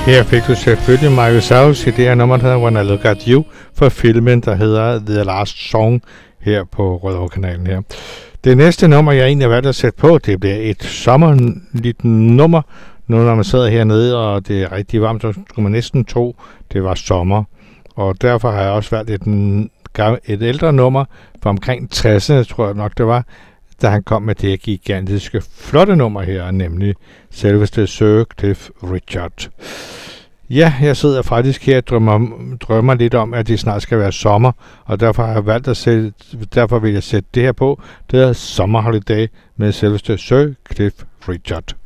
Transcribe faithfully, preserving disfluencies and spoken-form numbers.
Her fik du selvfølgelig Miley Cyrus i det her nummer, der hedder When I Look At You, for filmen, der hedder The Last Song, her på Rødovre-kanalen her. Det næste nummer, jeg egentlig har valgt at sætte på, det bliver et sommerligt nummer. Nu når man sidder hernede, og det er rigtig varmt, så skulle man næsten tro, det var sommer. Og derfor har jeg også valgt et, et ældre nummer fra omkring tresserne, tror jeg nok det var, da han kom med det gigantiske flotte nummer her, nemlig selveste Sir Cliff Richard. Ja, jeg sidder faktisk her og drømmer, drømmer lidt om, at det snart skal være sommer, og derfor har jeg valgt at sætte, derfor vil jeg sætte det her på. Det er Summer Holiday med selveste Sir Cliff Richard.